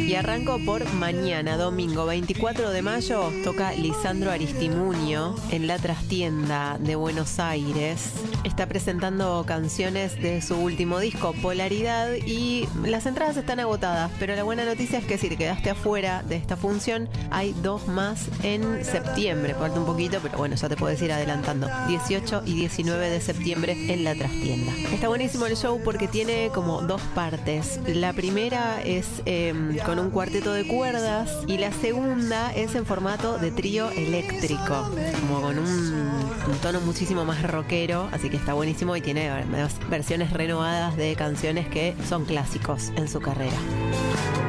Y arranco por mañana, domingo 24 de mayo, toca Lisandro Aristimuño en la Trastienda de Buenos Aires. Está presentando canciones de su último disco, Polaridad, y las entradas están agotadas, pero la buena noticia es que si te quedaste afuera de esta función, hay 2 más en septiembre. Falta un poquito, pero bueno, ya te puedes ir adelantando. 18 y 19 de septiembre en la Trastienda. Está buenísimo el show porque tiene como 2 partes. La primera es con un cuarteto de cuerdas y la segunda es en formato de trío eléctrico, como con un tono muchísimo más rockero, así que está buenísimo y tiene versiones renovadas de canciones que son clásicos en su carrera.